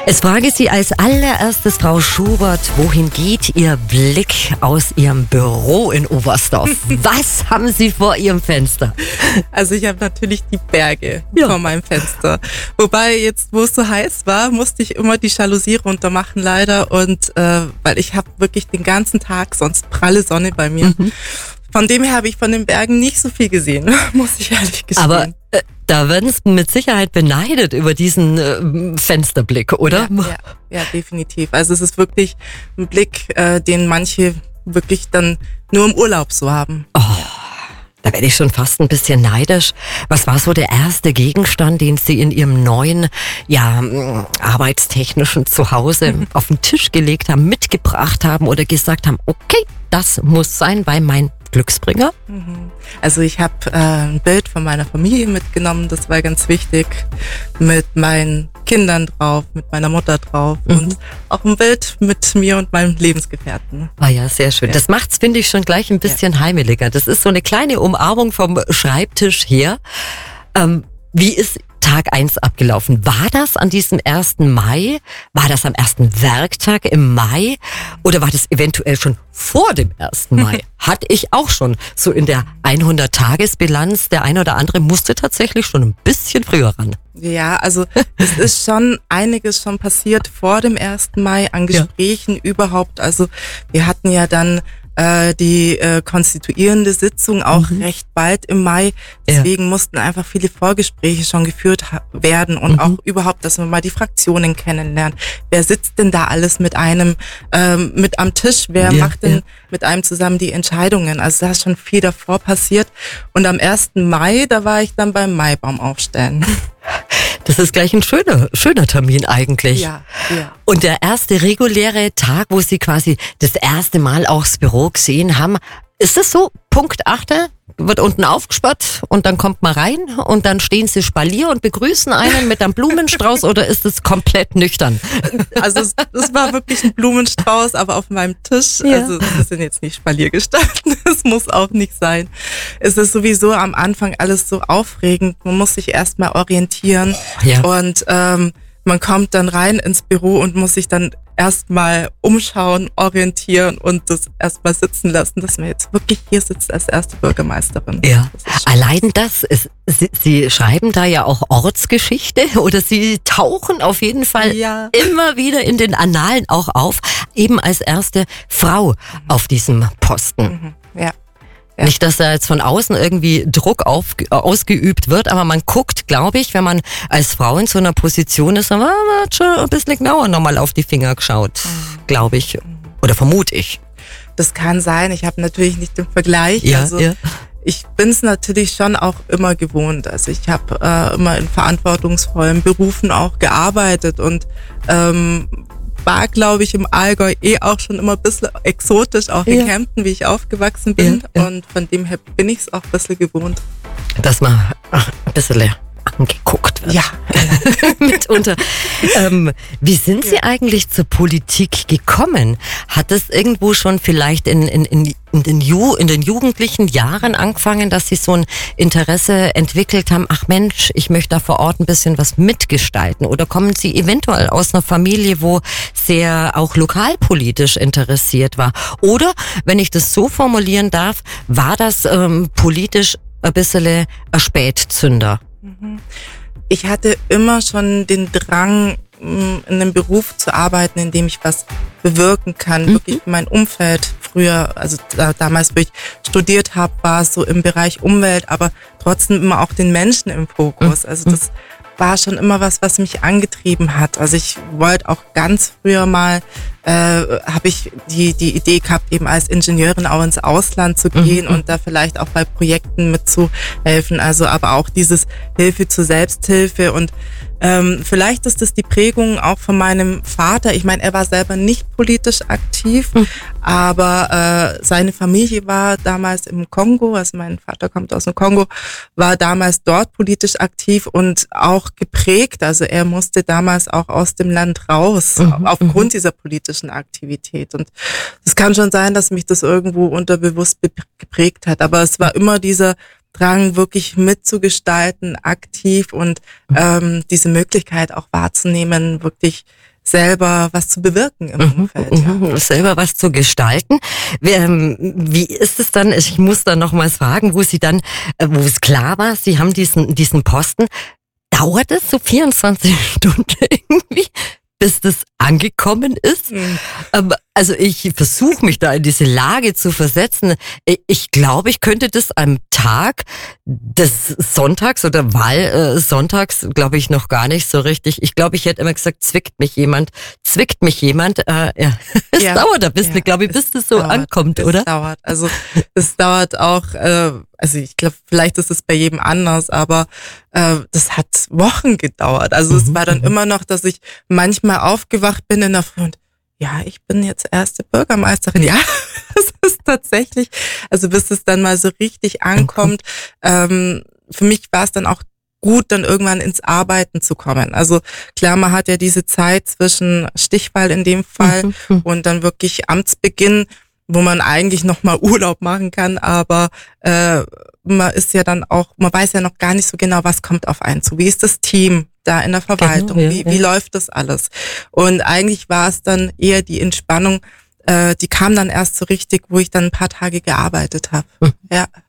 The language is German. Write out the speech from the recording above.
Es frage Sie als allererstes, Frau Schubert, wohin geht Ihr Blick aus Ihrem Büro in Oberstdorf? Was haben Sie vor Ihrem Fenster? Also ich habe natürlich die Berge vor meinem Fenster. Wobei jetzt, wo es so heiß war, musste ich immer die Jalousie runter machen leider. Und weil ich habe wirklich den ganzen Tag sonst pralle Sonne bei mir. Von dem her habe ich von den Bergen nicht so viel gesehen, muss ich ehrlich gestehen. Aber da werden Sie mit Sicherheit beneidet über diesen Fensterblick, oder? Ja, definitiv. Also es ist wirklich ein Blick, den manche wirklich dann nur im Urlaub so haben. Oh, da werde ich schon fast ein bisschen neidisch. Was war so der erste Gegenstand, den Sie in Ihrem neuen, arbeitstechnischen Zuhause auf den Tisch gelegt haben, mitgebracht haben oder gesagt haben, okay, das muss sein, weil mein Glücksbringer? Also ich habe ein Bild von meiner Familie mitgenommen, das war ganz wichtig, mit meinen Kindern drauf, mit meiner Mutter drauf und auch ein Bild mit mir und meinem Lebensgefährten. Ah ja, sehr schön. Ja. Das macht's, finde ich, schon gleich ein bisschen heimeliger. Das ist so eine kleine Umarmung vom Schreibtisch her. Wie ist Tag 1 abgelaufen? War das an diesem 1. Mai? War das am ersten Werktag im Mai? Oder war das eventuell schon vor dem 1. Mai? Hatte ich auch schon. So in der 100-Tages-Bilanz, der ein oder andere musste tatsächlich schon ein bisschen früher ran. Ja, also es ist schon einiges schon passiert vor dem 1. Mai an Gesprächen überhaupt. Also wir hatten ja dann die konstituierende Sitzung auch recht bald im Mai. Deswegen mussten einfach viele Vorgespräche schon geführt werden und auch überhaupt, dass man mal die Fraktionen kennenlernt. Wer sitzt denn da alles mit einem mit am Tisch? Wer macht denn mit einem zusammen die Entscheidungen? Also da ist schon viel davor passiert. Und am 1. Mai, da war ich dann beim Maibaum aufstellen. Das ist gleich ein schöner Termin eigentlich. Ja. Und der erste reguläre Tag, wo Sie quasi das erste Mal auch das Büro gesehen haben, ist das so? Punkt 8, wird unten aufgesperrt und dann kommt man rein und dann stehen Sie Spalier und begrüßen einen mit einem Blumenstrauß oder ist es komplett nüchtern? Also es war wirklich ein Blumenstrauß, aber auf meinem Tisch. Ja. Also das sind jetzt nicht Spalier gestalten, das muss auch nicht sein. Es ist sowieso am Anfang alles so aufregend, man muss sich erstmal orientieren und man kommt dann rein ins Büro und muss sich dann erstmal umschauen, orientieren und das erstmal sitzen lassen, dass man jetzt wirklich hier sitzt als erste Bürgermeisterin. Ja, allein das ist, Sie schreiben da ja auch Ortsgeschichte oder Sie tauchen auf jeden Fall immer wieder in den Annalen auch auf, eben als erste Frau auf diesem Posten. Ja. Nicht, dass da jetzt von außen irgendwie Druck ausgeübt wird, aber man guckt, glaube ich, wenn man als Frau in so einer Position ist, man hat schon ein bisschen genauer nochmal auf die Finger geschaut, glaube ich. Oder vermute ich. Das kann sein. Ich habe natürlich nicht den Vergleich. Ich bin es natürlich schon auch immer gewohnt. Also ich habe immer in verantwortungsvollen Berufen auch gearbeitet und war, glaube ich, im Allgäu auch schon immer ein bisschen exotisch, auch in Kempten, wie ich aufgewachsen bin. Und von dem her bin ich es auch ein bisschen gewohnt. Dass man ein bisschen angeguckt wird. Ja. Mitunter. Wie sind Sie eigentlich zur Politik gekommen? Hat es irgendwo schon vielleicht in den jugendlichen Jahren angefangen, dass Sie so ein Interesse entwickelt haben, ach Mensch, ich möchte da vor Ort ein bisschen was mitgestalten? Oder kommen Sie eventuell aus einer Familie, wo sehr auch lokalpolitisch interessiert war? Oder, wenn ich das so formulieren darf, war das politisch ein bisschen ein Spätzünder? Ich hatte immer schon den Drang, in einem Beruf zu arbeiten, in dem ich was bewirken kann. Wirklich mein Umfeld früher, also damals, wo ich studiert habe, war es so im Bereich Umwelt, aber trotzdem immer auch den Menschen im Fokus. Also das war schon immer was mich angetrieben hat. Also ich wollte auch ganz früher mal, habe ich die Idee gehabt, eben als Ingenieurin auch ins Ausland zu gehen und da vielleicht auch bei Projekten mitzuhelfen. Also aber auch dieses Hilfe zur Selbsthilfe und vielleicht ist das die Prägung auch von meinem Vater. Ich meine, er war selber nicht politisch aktiv, aber seine Familie war damals im Kongo, also mein Vater kommt aus dem Kongo, war damals dort politisch aktiv und auch geprägt. Also er musste damals auch aus dem Land raus, aufgrund dieser politischen Aktivität. Und es kann schon sein, dass mich das irgendwo unterbewusst geprägt hat, aber es war immer dieser Drang, wirklich mitzugestalten, aktiv und diese Möglichkeit auch wahrzunehmen, wirklich selber was zu bewirken im Umfeld. Ja. Selber was zu gestalten. Wie ist es dann? Ich muss dann nochmals fragen, wo es klar war, Sie haben diesen Posten. Dauert es so 24 Stunden irgendwie, bis das angekommen ist? Also ich versuche mich da in diese Lage zu versetzen. Ich glaube, ich könnte das am Tag des Sonntags oder Wahlsonntags, glaube ich, noch gar nicht so richtig. Ich glaube, ich hätte immer gesagt, zwickt mich jemand. Es dauert ein bisschen, glaube ich, bis das so ankommt, oder? Es dauert auch, ich glaube, vielleicht ist es bei jedem anders, aber das hat Wochen gedauert. Also es war dann immer noch, dass ich manchmal aufgewacht bin in der Früh und ja, ich bin jetzt erste Bürgermeisterin. Ja, das ist tatsächlich, also bis es dann mal so richtig ankommt. Für mich war es dann auch gut, dann irgendwann ins Arbeiten zu kommen. Also klar, man hat ja diese Zeit zwischen Stichwahl in dem Fall und dann wirklich Amtsbeginn, wo man eigentlich noch mal Urlaub machen kann, aber man ist ja dann auch, man weiß ja noch gar nicht so genau, was kommt auf einen zu. Wie ist das Team da in der Verwaltung? Genau, wie läuft das alles? Und eigentlich war es dann eher die Entspannung, die kam dann erst so richtig, wo ich dann ein paar Tage gearbeitet habe. Ja.